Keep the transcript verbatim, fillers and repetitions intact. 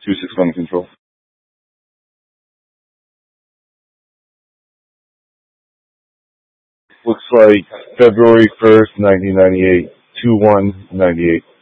two six one control. Looks like February first, nineteen ninety-eight, two one ninety-eight.